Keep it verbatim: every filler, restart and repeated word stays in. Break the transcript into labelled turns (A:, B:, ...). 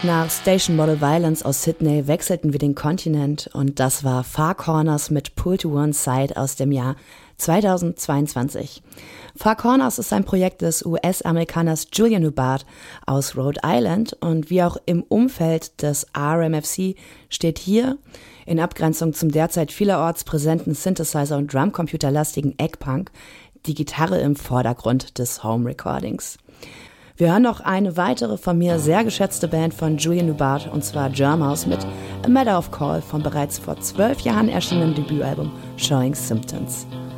A: Nach Station Model Violence aus Sydney wechselten wir den Kontinent und das war Far Corners mit Pull to One Side aus dem Jahr zweitausendzweiundzwanzig. Far Corners ist ein Projekt des U S-Amerikaners Julian Hubbard aus Rhode Island und wie auch im Umfeld des R M F C steht hier, in Abgrenzung zum derzeit vielerorts präsenten Synthesizer- und Drumcomputerlastigen Eggpunk, die Gitarre im Vordergrund des Home Recordings. Wir hören noch eine weitere von mir sehr geschätzte Band von Julian Hubbard, und zwar Germaus mit A Matter of Call vom bereits vor zwölf Jahren erschienenen Debütalbum Showing Symptoms.